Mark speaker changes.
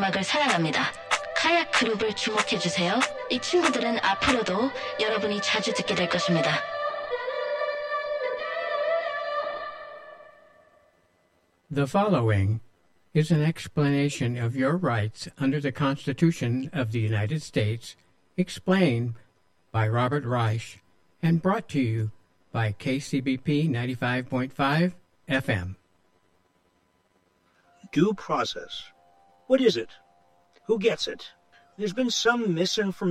Speaker 1: 음악을 사랑합니다. 카약 그룹을 주목해주세요. 이 친구들은 앞으로도 여러분이 자주 듣게 될 것입니다.
Speaker 2: The following is an explanation of your rights under the Constitution of the United States, explained by Robert Reich, and brought to you by KCBP 95.5 FM.
Speaker 3: Due process. What is it? Who gets it? There's been some misinformation